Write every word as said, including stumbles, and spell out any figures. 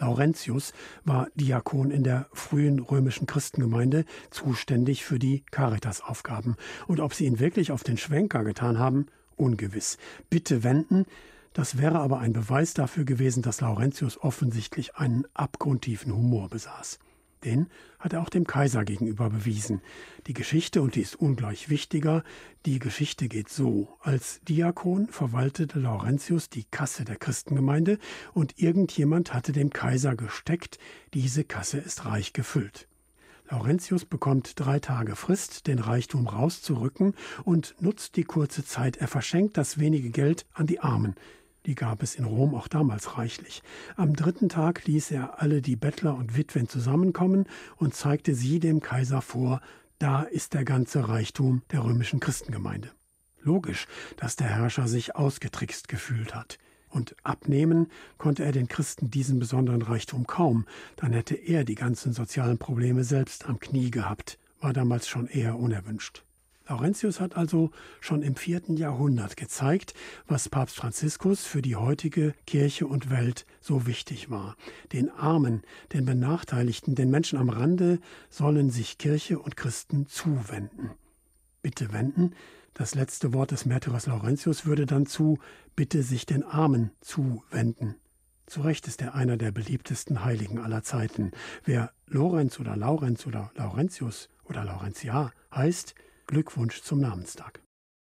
Laurentius war Diakon in der frühen römischen Christengemeinde, zuständig für die Caritasaufgaben. Und ob sie ihn wirklich auf den Schwenker getan haben, ungewiss. Bitte wenden, das wäre aber ein Beweis dafür gewesen, dass Laurentius offensichtlich einen abgrundtiefen Humor besaß. Den hat er auch dem Kaiser gegenüber bewiesen. Die Geschichte, und die ist ungleich wichtiger, die Geschichte geht so. Als Diakon verwaltete Laurentius die Kasse der Christengemeinde und irgendjemand hatte dem Kaiser gesteckt, diese Kasse ist reich gefüllt. Laurentius bekommt drei Tage Frist, den Reichtum rauszurücken und nutzt die kurze Zeit. Er verschenkt das wenige Geld an die Armen. Die gab es in Rom auch damals reichlich. Am dritten Tag ließ er alle die Bettler und Witwen zusammenkommen und zeigte sie dem Kaiser vor, da ist der ganze Reichtum der römischen Christengemeinde. Logisch, dass der Herrscher sich ausgetrickst gefühlt hat. Und abnehmen konnte er den Christen diesen besonderen Reichtum kaum. Dann hätte er die ganzen sozialen Probleme selbst am Knie gehabt. War damals schon eher unerwünscht. Laurentius hat also schon im vierten Jahrhundert gezeigt, was Papst Franziskus für die heutige Kirche und Welt so wichtig war. Den Armen, den Benachteiligten, den Menschen am Rande sollen sich Kirche und Christen zuwenden. Bitte wenden, das letzte Wort des Märtyrers Laurentius würde dann zu bitte sich den Armen zuwenden. Zu Recht ist er einer der beliebtesten Heiligen aller Zeiten. Wer Lorenz oder Laurenz oder Laurentius oder Laurentiar heißt, Glückwunsch zum Namenstag.